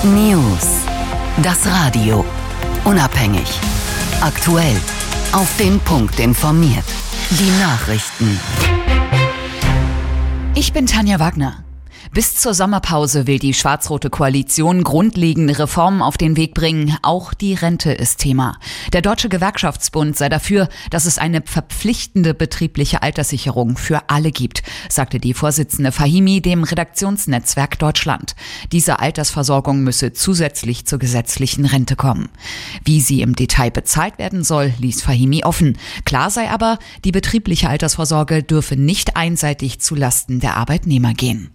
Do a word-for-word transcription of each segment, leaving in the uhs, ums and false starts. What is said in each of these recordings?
News. Das Radio. Unabhängig. Aktuell. Auf den Punkt informiert. Die Nachrichten. Ich bin Tanja Wagner. Bis zur Sommerpause will die schwarz-rote Koalition grundlegende Reformen auf den Weg bringen. Auch die Rente ist Thema. Der Deutsche Gewerkschaftsbund sei dafür, dass es eine verpflichtende betriebliche Alterssicherung für alle gibt, sagte die Vorsitzende Fahimi dem Redaktionsnetzwerk Deutschland. Diese Altersversorgung müsse zusätzlich zur gesetzlichen Rente kommen. Wie sie im Detail bezahlt werden soll, ließ Fahimi offen. Klar sei aber, die betriebliche Altersvorsorge dürfe nicht einseitig zu Lasten der Arbeitnehmer gehen.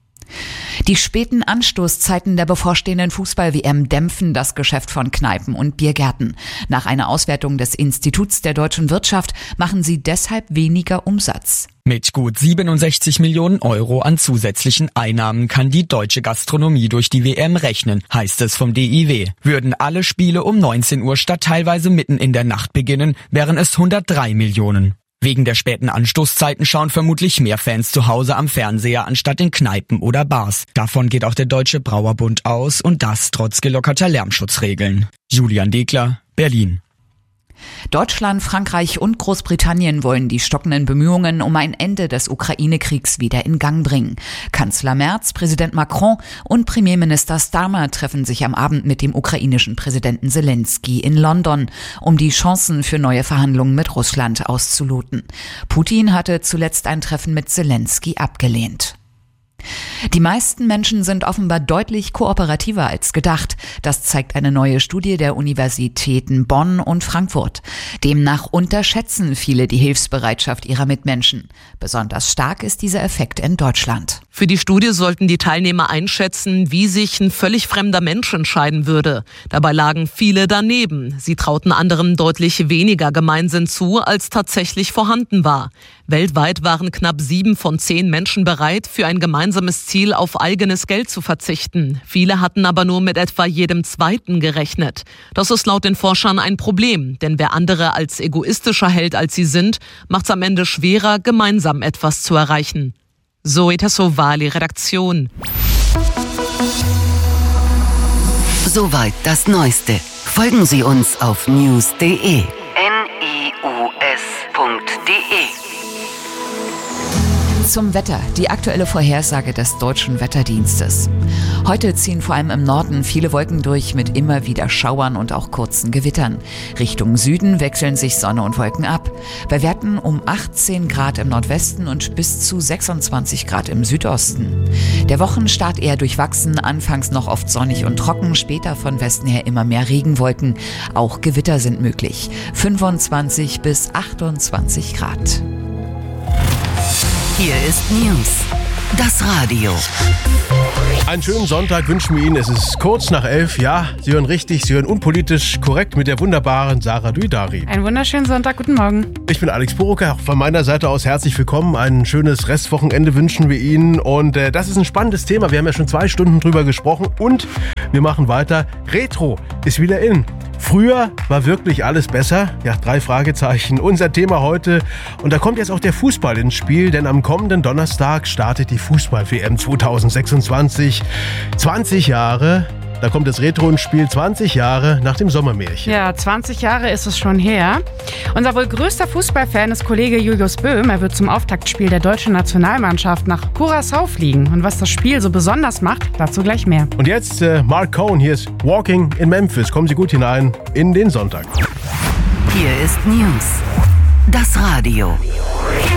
Die späten Anstoßzeiten der bevorstehenden Fußball-W M dämpfen das Geschäft von Kneipen und Biergärten. Nach einer Auswertung des Instituts der deutschen Wirtschaft machen sie deshalb weniger Umsatz. Mit gut siebenundsechzig Millionen Euro an zusätzlichen Einnahmen kann die deutsche Gastronomie durch die W M rechnen, heißt es vom D I W. Würden alle Spiele um neunzehn Uhr statt teilweise mitten in der Nacht beginnen, wären es hundertdrei Millionen. Wegen der späten Anstoßzeiten schauen vermutlich mehr Fans zu Hause am Fernseher anstatt in Kneipen oder Bars. Davon geht auch der Deutsche Brauerbund aus und das trotz gelockerter Lärmschutzregeln. Julian Degler, Berlin. Deutschland, Frankreich und Großbritannien wollen die stockenden Bemühungen um ein Ende des Ukraine-Kriegs wieder in Gang bringen. Kanzler Merz, Präsident Macron und Premierminister Starmer treffen sich am Abend mit dem ukrainischen Präsidenten Zelensky in London, um die Chancen für neue Verhandlungen mit Russland auszuloten. Putin hatte zuletzt ein Treffen mit Zelensky abgelehnt. Die meisten Menschen sind offenbar deutlich kooperativer als gedacht. Das zeigt eine neue Studie der Universitäten Bonn und Frankfurt. Demnach unterschätzen viele die Hilfsbereitschaft ihrer Mitmenschen. Besonders stark ist dieser Effekt in Deutschland. Für die Studie sollten die Teilnehmer einschätzen, wie sich ein völlig fremder Mensch entscheiden würde. Dabei lagen viele daneben. Sie trauten anderen deutlich weniger Gemeinsinn zu, als tatsächlich vorhanden war. Weltweit waren knapp sieben von zehn Menschen bereit, für ein gemeinsames Ziel auf eigenes Geld zu verzichten. Viele hatten aber nur mit etwa jedem Zweiten gerechnet. Das ist laut den Forschern ein Problem, denn wer andere als egoistischer hält, als sie sind, macht es am Ende schwerer, gemeinsam etwas zu erreichen. Zoe Tassovali, Redaktion. Soweit das Neueste. Folgen Sie uns auf news punkt de. N I U S punkt de. Zum Wetter, die aktuelle Vorhersage des Deutschen Wetterdienstes. Heute ziehen vor allem im Norden viele Wolken durch mit immer wieder Schauern und auch kurzen Gewittern. Richtung Süden wechseln sich Sonne und Wolken ab. Bei Werten um achtzehn Grad im Nordwesten und bis zu sechsundzwanzig Grad im Südosten. Der Wochenstart eher durchwachsen, anfangs noch oft sonnig und trocken, später von Westen her immer mehr Regenwolken. Auch Gewitter sind möglich. fünfundzwanzig bis achtundzwanzig Grad. Hier ist News. Das Radio. Einen schönen Sonntag wünschen wir Ihnen. Es ist kurz nach elf. Ja, Sie hören richtig, Sie hören unpolitisch korrekt mit der wunderbaren Sarah Duidari. Einen wunderschönen Sonntag, guten Morgen. Ich bin Alex Burucker, auch von meiner Seite aus herzlich willkommen. Ein schönes Restwochenende wünschen wir Ihnen. Und äh, das ist ein spannendes Thema. Wir haben ja schon zwei Stunden drüber gesprochen und wir machen weiter. Retro ist wieder in. Früher war wirklich alles besser? Ja, drei Fragezeichen. Unser Thema heute. Und da kommt jetzt auch der Fußball ins Spiel, denn am kommenden Donnerstag startet die Fußball-W M zwanzig sechsundzwanzig. zwanzig Jahre, da kommt das Retro ins Spiel, zwanzig Jahre nach dem Sommermärchen. Ja, zwanzig Jahre ist es schon her. Unser wohl größter Fußballfan ist Kollege Julius Böhm. Er wird zum Auftaktspiel der deutschen Nationalmannschaft nach Curaçao fliegen. Und was das Spiel so besonders macht, dazu gleich mehr. Und jetzt äh, Mark Cohn, hier ist Walking in Memphis. Kommen Sie gut hinein in den Sonntag. Hier ist News. Das Radio.